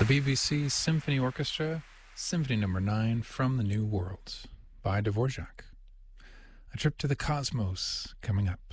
The BBC Symphony Orchestra, Symphony No. 9 from the New World by Dvorak. A trip to the cosmos coming up.